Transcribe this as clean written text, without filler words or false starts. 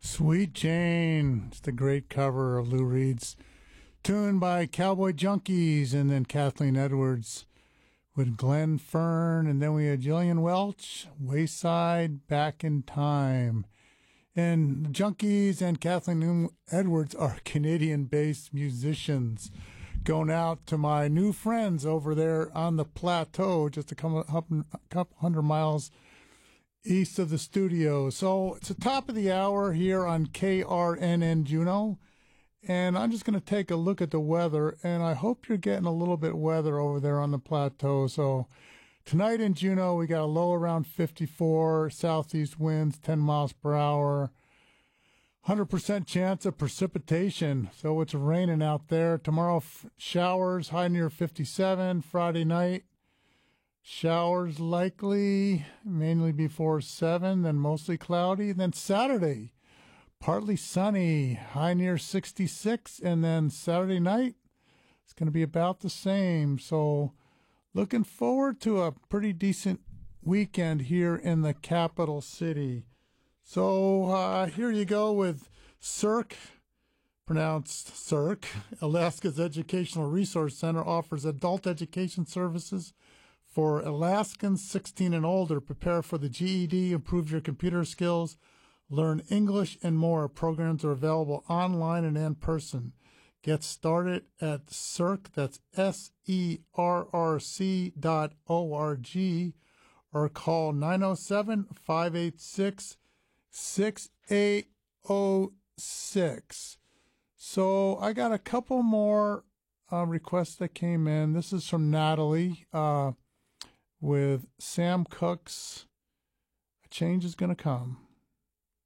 Sweet Jane. It's the great cover of Lou Reed's tune by Cowboy Junkies, and then Kathleen Edwards with Glenn Fern, and then we had Jillian Welch, Wayside, Back in Time. And the Junkies and Kathleen Edwards are Canadian-based musicians. Going out to my new friends over there on the plateau, just a couple hundred miles east of the studio. So it's the top of the hour here on KRNN Juneau, and I'm just going to take a look at the weather, and I hope you're getting a little bit weather over there on the plateau. So tonight in Juneau, we got a low around 54, southeast winds 10 miles per hour, 100% chance of precipitation, so it's raining out there. Tomorrow, showers, high near 57. Friday night, showers likely, mainly before 7, then mostly cloudy. Then Saturday, partly sunny, high near 66. And then Saturday night, it's going to be about the same. So looking forward to a pretty decent weekend here in the capital city. So here you go with CERC, pronounced CERC. Alaska's Educational Resource Center offers adult education services for Alaskans 16 and older. Prepare for the GED, improve your computer skills, learn English, and more. Programs are available online and in person. Get started at CERC, that's SERRC.org, or call 907-586-6806. So I got a couple more requests that came in. This is from Natalie with Sam Cooke's A Change Is Gonna Come.